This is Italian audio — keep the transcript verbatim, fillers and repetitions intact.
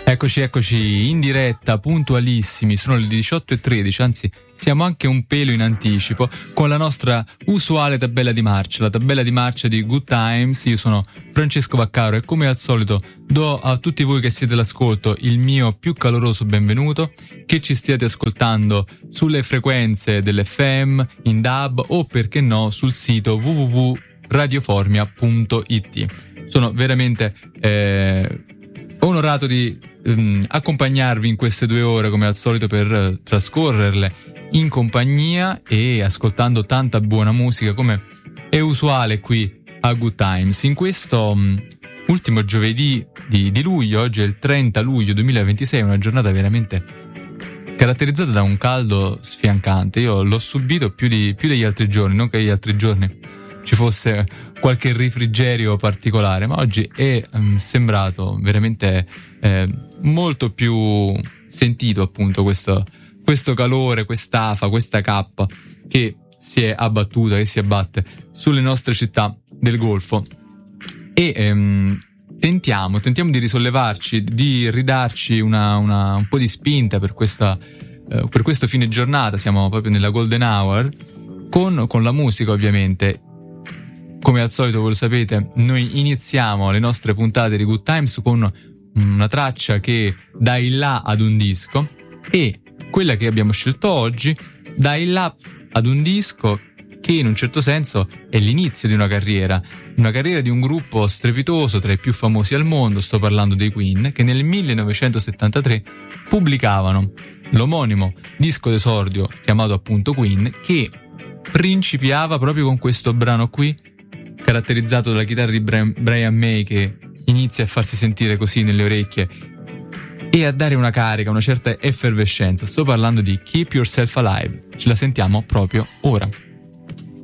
Eccoci, eccoci, in diretta, puntualissimi, sono le diciotto e tredici, anzi siamo anche un pelo in anticipo, con la nostra usuale tabella di marcia, la tabella di marcia di Good Times. Io sono Francesco Vaccaro e come al solito do a tutti voi che siete all'ascolto il mio più caloroso benvenuto, che ci stiate ascoltando sulle frequenze dell'F M, in D A B o perché no sul sito w w w punto radioformia punto i t. Sono veramente eh, onorato di ehm, accompagnarvi in queste due ore come al solito per eh, trascorrerle in compagnia e ascoltando tanta buona musica come è usuale qui a Good Times. In questo um, ultimo giovedì di, di luglio, oggi è il trenta luglio duemilaventisei, una giornata veramente caratterizzata da un caldo sfiancante. Io l'ho subito più, di, più degli altri giorni, non che gli altri giorni ci fosse qualche refrigerio particolare, ma oggi è um, sembrato veramente eh, molto più sentito appunto questo, questo calore, quest'afa, questa cappa che si è abbattuta, che si abbatte sulle nostre città del Golfo. E ehm, tentiamo, tentiamo di risollevarci, di ridarci una, una, un po' di spinta per, questa, eh, per questo fine giornata. Siamo proprio nella golden hour con, con la musica, ovviamente. Come al solito, voi lo sapete, noi iniziamo le nostre puntate di Good Times con una traccia che dà il là ad un disco, e quella che abbiamo scelto oggi dà il là ad un disco che in un certo senso è l'inizio di una carriera, una carriera di un gruppo strepitoso tra i più famosi al mondo. Sto parlando dei Queen, che nel millenovecentosettantatré pubblicavano l'omonimo disco d'esordio chiamato appunto Queen, che principiava proprio con questo brano qui, caratterizzato dalla chitarra di Brian, Brian May, che inizia a farsi sentire così nelle orecchie e a dare una carica, una certa effervescenza. Sto parlando di Keep Yourself Alive. Ce la sentiamo proprio ora.